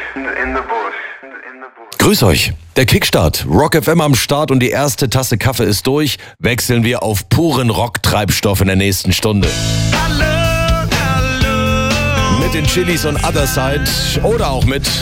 Grüß euch. Der Kickstart. Rock FM am Start und die erste Tasse Kaffee ist durch. Wechseln wir auf puren Rock-Treibstoff in der nächsten Stunde. Mit den Chili's und Other Side oder auch mit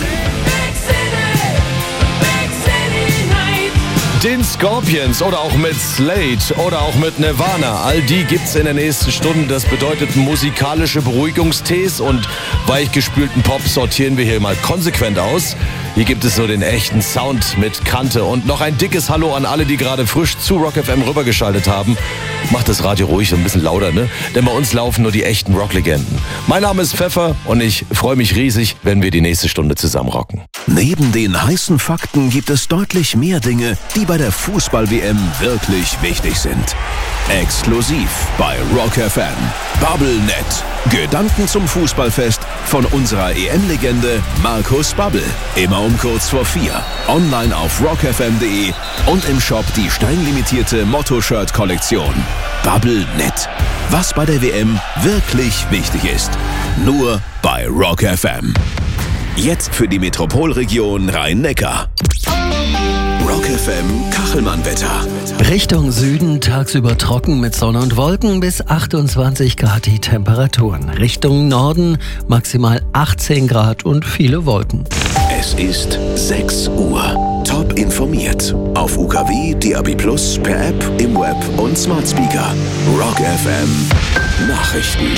den Scorpions oder auch mit Slade oder auch mit Nirvana. All die gibt's in der nächsten Stunde. Das bedeutet musikalische Beruhigungstees und weichgespülten Pop sortieren wir hier mal konsequent aus. Hier gibt es so den echten Sound mit Kante und noch ein dickes Hallo an alle, die gerade frisch zu Rock FM rübergeschaltet haben. Macht das Radio ruhig so ein bisschen lauter, ne? Denn bei uns laufen nur die echten Rocklegenden. Mein Name ist Pfeffer und ich freue mich riesig, wenn wir die nächste Stunde zusammen rocken. Neben den heißen Fakten gibt es deutlich mehr Dinge, die bei der Fußball-WM wirklich wichtig sind. Exklusiv bei Rock FM. BubbleNet. Gedanken zum Fußballfest von unserer EM-Legende Markus Babbel. Immer um kurz vor 4. Online auf rockfm.de und im Shop die streng Motto-Shirt-Kollektion. BubbleNet. Was bei der WM wirklich wichtig ist. Nur bei Rock FM. Jetzt für die Metropolregion Rhein-Neckar. Rock FM Kachelmann-Wetter. Richtung Süden tagsüber trocken mit Sonne und Wolken, bis 28 Grad die Temperaturen. Richtung Norden maximal 18 Grad und viele Wolken. Es ist 6 Uhr. Top informiert. Auf UKW, DAB+, per App, im Web und Smart Speaker. Rock FM Nachrichten.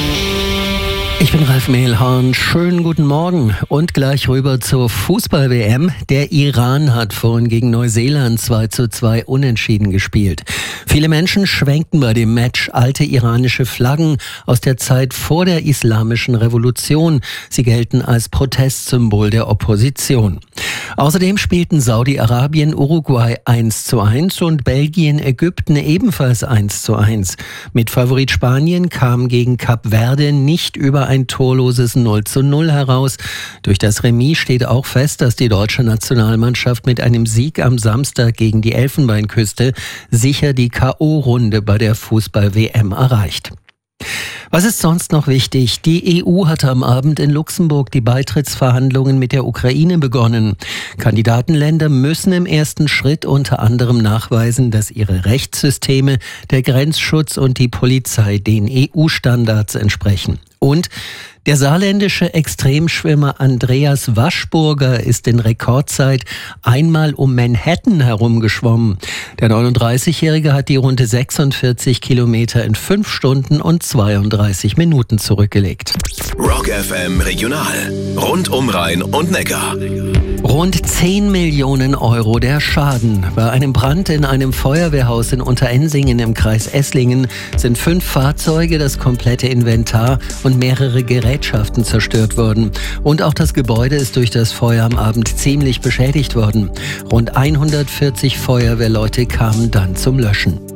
Ich bin Ralf Mehlhorn, schönen guten Morgen und gleich rüber zur Fußball-WM. Der Iran hat vorhin gegen Neuseeland 2:2 unentschieden gespielt. Viele Menschen schwenkten bei dem Match alte iranische Flaggen aus der Zeit vor der Islamischen Revolution. Sie gelten als Protestsymbol der Opposition. Außerdem spielten Saudi-Arabien Uruguay 1:1 und Belgien Ägypten ebenfalls 1:1. Mitfavorit Spanien kam gegen Kap Verde nicht über ein torloses 0:0 heraus. Durch das Remis steht auch fest, dass die deutsche Nationalmannschaft mit einem Sieg am Samstag gegen die Elfenbeinküste sicher die K.O.-Runde bei der Fußball-WM erreicht. Was ist sonst noch wichtig? Die EU hatte am Abend in Luxemburg die Beitrittsverhandlungen mit der Ukraine begonnen. Kandidatenländer müssen im ersten Schritt unter anderem nachweisen, dass ihre Rechtssysteme, der Grenzschutz und die Polizei den EU-Standards entsprechen. Und der saarländische Extremschwimmer Andreas Waschburger ist in Rekordzeit einmal um Manhattan herumgeschwommen. Der 39-Jährige hat die runde 46 Kilometer in 5 Stunden und 32 Minuten zurückgelegt. Rock FM Regional. Rund um Rhein und Neckar. Rund 10 Millionen Euro der Schaden. Bei einem Brand in einem Feuerwehrhaus in Unterensingen im Kreis Esslingen sind 5 Fahrzeuge, das komplette Inventar und mehrere Gerätschaften zerstört worden. Und auch das Gebäude ist durch das Feuer am Abend ziemlich beschädigt worden. Rund 140 Feuerwehrleute kamen dann zum Löschen.